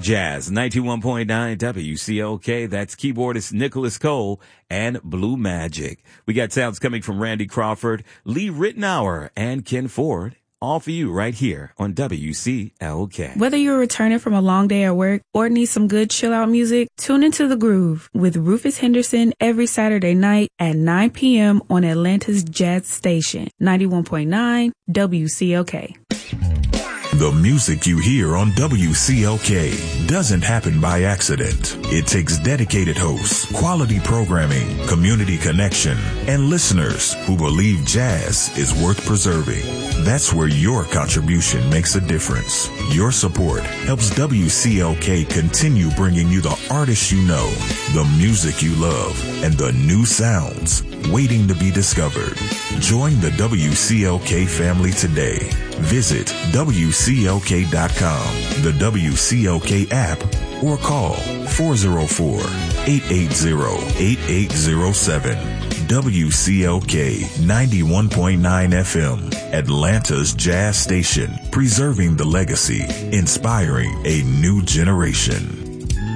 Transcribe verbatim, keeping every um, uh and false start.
Jazz, ninety-one point nine W C O K. That's keyboardist Nicholas Cole and Blue Magic. We got sounds coming from Randy Crawford, Lee Ritenour, and Ken Ford. All for you right here on W C L K. Whether you're returning from a long day at work or need some good chill-out music, tune into The Groove with Rufus Henderson every Saturday night at nine p.m. on Atlanta's Jazz Station, ninety-one point nine W C L K. The music you hear on W C L K doesn't happen by accident. It takes dedicated hosts, quality programming, community connection, and listeners who believe jazz is worth preserving. That's where your contribution makes a difference. Your support helps W C L K continue bringing you the artists you know, the music you love, and the new sounds waiting to be discovered. Join the W C L K family today. Visit W C L K dot com, the W C L K app, or call four oh four, eight eight zero, eight eight zero seven. W C L K ninety-one point nine F M, Atlanta's jazz station, preserving the legacy, inspiring a new generation.